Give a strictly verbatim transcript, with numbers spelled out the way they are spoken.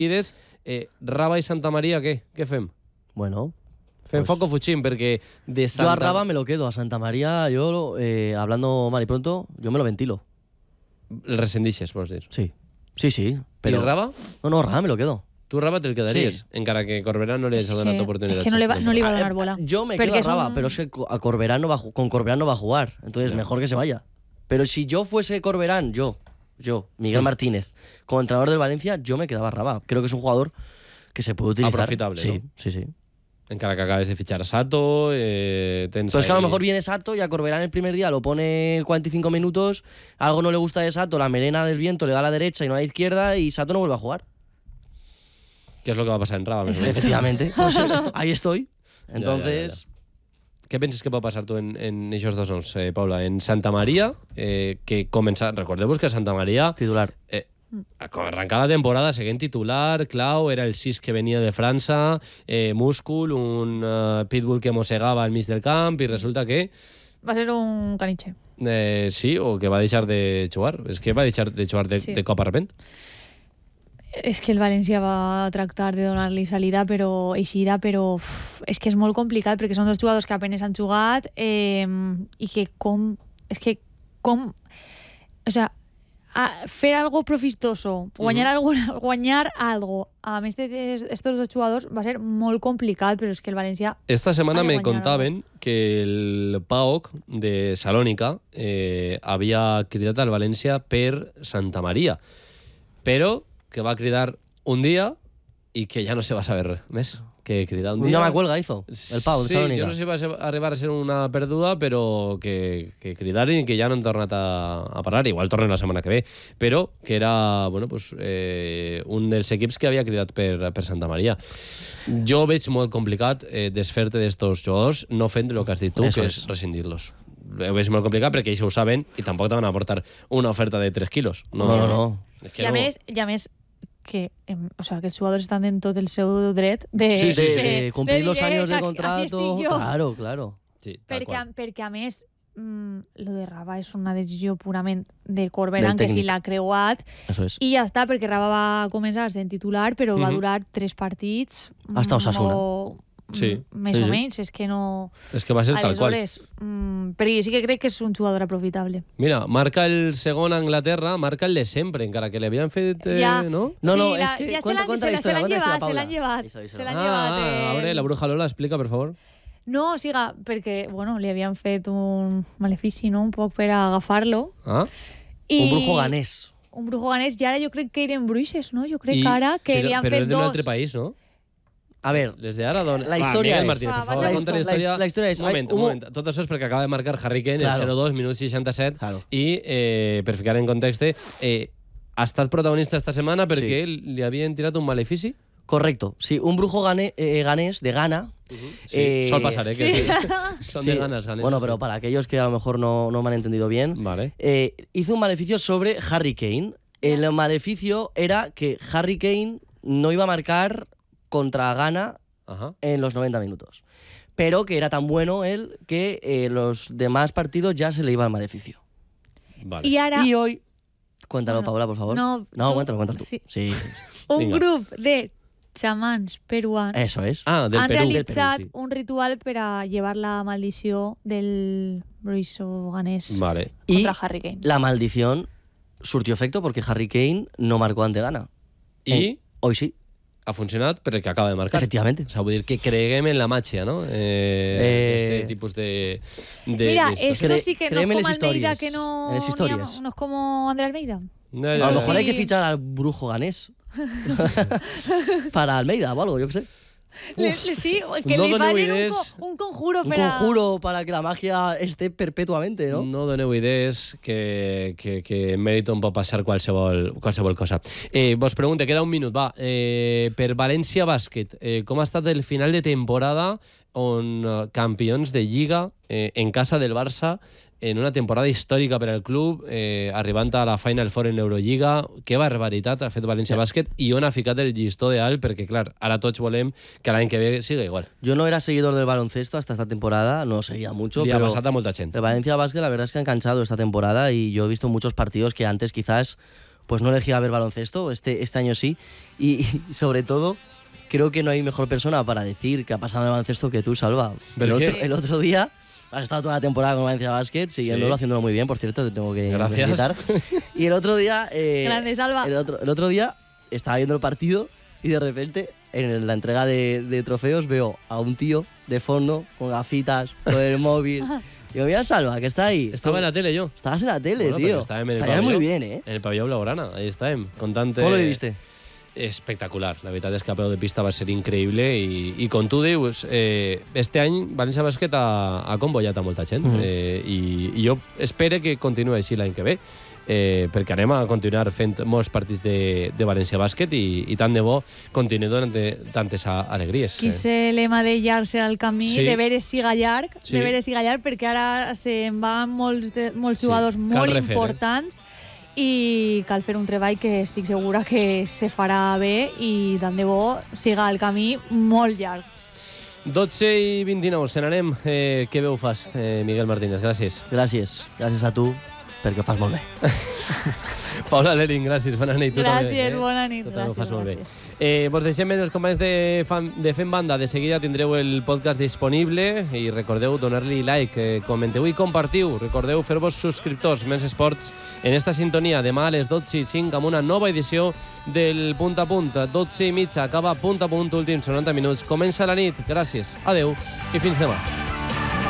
I des, eh, Raba i Santa Maria, què? Què fem? Bueno... Fem pues, foc o fugim, perquè de Santa... Yo a Raba me lo quedo, a Santa María, yo, eh, hablando mal y pronto, yo me lo ventilo. El rescindixes, vols dir. Sí, sí, sí. Però... Pero... I Raba? No, no, Raba me lo quedo. Tu Raba te'l quedaries, Sí. encara que Corberán no li hagi donat oportunitats. Es que no le, va, no le iba a donar bola. Yo me Porque quedo a es Raba, un- pero es que a Corberán no va, a ju- con Corberán no va a jugar. Entonces, Ya. mejor que se vaya. Pero si yo fuese Corberán, yo, yo, Miguel Martínez, como entrenador del Valencia, yo me quedaba a Raba. Creo que es un jugador que se puede utilizar. Aprofitable, sí, ¿no? Sí, sí. Encara que acabes de fichar a Sato, eh, tens Pues que a lo ahí- mejor viene Sato y a Corberán el primer día lo pone cuarenta y cinco minutos, algo no le gusta de Sato, la melena del viento le da a la derecha y no a la izquierda y Sato no vuelve a jugar. Què és el que va passar en Raba? més o menys? Efectivamente. Pues, ahí estoy. Ya, Entonces... ya, ya. Què penses que pot passar tu en, en aquests dos noms, eh, Paula? En Santa Maria, eh, que comença... Recordeu-vos que Santa Maria... Titular. Eh, com arrencar la temporada seguint titular, clau, era el sis que venia de França, eh, múscul, un uh, pitbull que mossegava al mig del camp i resulta que Va a ser un caniche. eh, sí, o que va deixar de jugar. És que va deixar de jugar de, Sí. de cop a repent. És que el València va tractar de donar-li salida, però eixida, però uf, és que és molt complicat perquè són dos jugadors que apenas han jugat eh, i que com... És que com... O sea, a fer algo profistoso, guanyar, Mhm. alguna, guanyar algo, a més d'estos dos jugadors, va ser molt complicat, però és que el València... Esta setmana Ha de me guanyar contaven que el P A O C de Salònica eh, havia cridat al València per Santa Maria, però que va cridar un dia i que ja no se va saber més que cridar un Un dia. llama cuelga hizo el Pau de Sí, Salónica. jo no sé si va ser, arribar a ser una perduda, però que, que cridaren i que ja no han tornat a, a parar. Igual tornen la setmana que ve, però que era bueno, pues, eh, un dels equips que havia cridat per, per Santa Maria. Jo veig molt complicat eh, desfer-te d'estos jugadors no fent el que has dit tu, Eso que es. és rescindir-los. Ho veig molt complicat perquè ells ho saben i tampoc te van a aportar una oferta de tres quilos. No, no, no. És que I a no. més, i a més que, em, o sea, que els jugadors estan en tot el seu dret de, Sí, sí, de, de cumplir los dir, años eh, de que contrato. Així estic jo. Claro, claro. Sí, tal Perquè, a, qual. perquè a més, mm, lo de Raba és una decisió purament de Corberán, Del que si tècnic. l'ha creuat, Eso es. i ja està, perquè Raba va començar sent titular, però va Mhm. durar tres partits. Hasta Osasuna. O, Sí. Més Sí, o sí. menys, és que no... És que va ser tal qual. Aleshores, mm, perquè jo sí que crec que és un jugador aprofitable. Mira, marca el segon a Anglaterra, marca el de sempre, encara que l'havien fet, eh, Ja. no? No, Sí, no, la- es que ja se cuenta, l'han- cuenta se la la- se historia, l'han cuenta la llevat, historia, se l'han Paula. llevat, Eso, eso. se l'han Ah, llevat, eh. a veure, la bruja Lola, explica, per favor. No, siga, perquè, bueno, li havien fet un malefici, no?, un poc per a agafar-lo. Ah? I... Un brujo ganés. Un brujo ganès, i ara jo crec que eren bruixes, no? Jo crec I- que ara que però, li han però fet és d'un dos... altre país, no? A ver, Des d'ara, don... La Va, història Miguel és- Martínez, Va, per favor, vaig a conta la esto. La història. his- la història és- Un moment, hay- un hubo- moment. Tot això és perquè acaba de marcar Harry Kane, Claro. el zero dos, minut seixanta-set, Claro. i, eh, per ficar en context, eh, ha estat protagonista esta setmana perquè li havien tirat un malefici. correcto. Sí, un brujo gane- eh, ganés de Ghana. Sí, Eh, sol passar, eh? Que sí. Son Sí. de ganas, ganes. Bueno, pero para aquellos que a lo mejor no, no me han entendido bien, Vale. eh, hizo un maleficio sobre Harry Kane. El maleficio era que Harry Kane no iba a marcar contra Ghana Ajá. en los noventa minutos. Pero que era tan bueno él que eh, los demás partidos ya se le iba el maleficio. Vale. I ara Y hoy... Cuéntalo, Bueno, Paula, por favor. no, no tú- cuéntalo, cuéntalo tú. sí. Sí. un Vinga. grup de xamans peruans Eso es. Ah, del han Perú. realitzat Del Perú, sí. un ritual per a llevar la maldició del bruixo ganès Vale. Y contra Harry Kane. la maldición surtió efecto porque Harry Kane no marcó ante Ghana. I Eh, hoy sí, ha funcionat perquè acaba de marcar. efectivamente. O sea, vull dir que creguem en la màgia, no? Eh, Eh, Este tipus de... de Mira, de esto Cre- sí que no es créeme como las Almeida, historias. que no, En las ni historias. a- no es como André Almeida. No, A ya lo no. mejor hay que sí. fichar al brujo ganés. Para Almeida o algo, yo qué sé. Le, le, sí, que no le doneu valen un, idees. co- un conjuro Un per a... conjuro para que la magia esté perpetuamente, ¿no? No doneu idees que, que, que en Meriton pot passar qualsevol, qualsevol cosa. Eh, vos pregunte, queda un minut, va. Eh, per València Bàsquet, eh, com ha estat el final de temporada on eh, campions de Lliga eh, en casa del Barça en una temporada històrica per al club, eh, arribant a la Final Four en Eurolliga? Que barbaritat ha fet València Bàsquet i on ha ficat el llistó de alt, perquè, clar, ara tots volem que l'any que ve siga igual. Yo no era seguidor del baloncesto hasta esta temporada, no seguía mucho, Li ha pero passat a molta gent. el Valencia Basket la verdad es que han cansado esta temporada y yo he visto muchos partidos que antes quizás pues no elegía ver baloncesto, este, este año sí, y, y sobre todo creo que no hay mejor persona para decir que ha pasado en el baloncesto que tú, Salva. El otro, el otro día, has estado toda la temporada con Valencia Basket, siguiéndolo, sí. haciéndolo muy bien, por cierto, te tengo que felicitar. Y el otro día... Eh, Grande, Salva. El otro, el otro día estaba viendo el partido y de repente, en la entrega de, de trofeos, veo a un tío de fondo, con gafitas, con el móvil... Digo, mira, Salva, que está ahí. Estaba en la tele yo. Estabas en la tele, bueno, tío. Estaba en el Salías muy bien, ¿eh? En el pabellón Blaugrana, ahí está, contante. ¿Cómo lo viviste? Espectacular. La veritat és que a peu de pista va ser increïble i, i com tu dius, eh, este any València Bàsquet ha, ha convollat a molta gent mm -hmm. eh, i, i jo espero que continuï així l'any que ve, eh, perquè anem a continuar fent molts partits de, de València Bàsquet i, i tant de bo continuï donant tantes alegries. Quise lema de llarg-se al camí, sí. de veure siga llarg, sí. de veure siga llarg, perquè ara se'n van molts, de, molts jugadors sí. molt refer, importants eh? I cal fer un treball que estic segura que se farà bé i tant de bo siga el camí molt llarg. dotze i vint-i-nou, se n'anem. Eh, què bé ho fas, eh, Miguel Martínez? Gràcies. Gràcies. Gràcies a tu, perquè ho fas molt bé. Paula Lerin, gràcies. Bona nit. Tu gràcies, també, eh? bona nit. Tu gràcies, ho fas molt gràcies. bé. Eh, vos deixem els companys de, fan, de Fem Banda. De seguida tindreu el podcast disponible i recordeu donar-li like, eh, comenteu i compartiu. Recordeu fer-vos subscriptors, Men's Sports, en esta sintonia. Demà a les dotze i cinc amb una nova edició del Punt a Punt. dotze i mitja acaba Punt a Punt, últims noranta minuts. Comença la nit. Gràcies, adeu i fins demà.